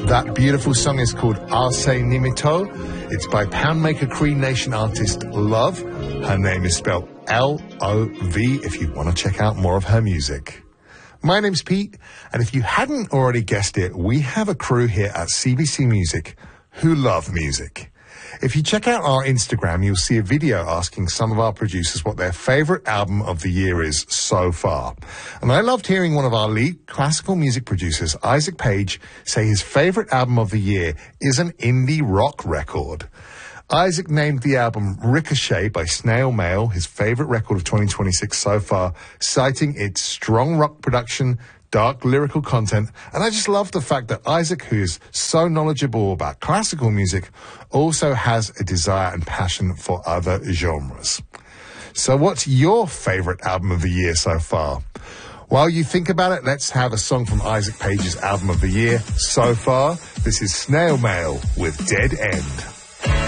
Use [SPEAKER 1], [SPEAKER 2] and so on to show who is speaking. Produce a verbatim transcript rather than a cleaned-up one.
[SPEAKER 1] That beautiful song is called Arse Nimito. It's by Poundmaker Cree Nation artist Love. Her name is spelled L O V if you want to check out more of her music. My name's Pete, and if you hadn't already guessed it, we have a crew here at C B C Music who love music. If you check out our Instagram, you'll see a video asking some of our producers what their favorite album of the year is so far. And I loved hearing one of our lead classical music producers, Isaac Page, say his favorite album of the year is an indie rock record. Isaac named the album Ricochet by Snail Mail his favorite record of twenty twenty-six so far, citing its strong rock production, dark lyrical content, and I just love the fact that Isaac, who is so knowledgeable about classical music, also has a desire and passion for other genres. So what's your favorite album of the year so far? While you think about it, let's have a song from Isaac Page's album of the year so far. This is Snail Mail with Dead End.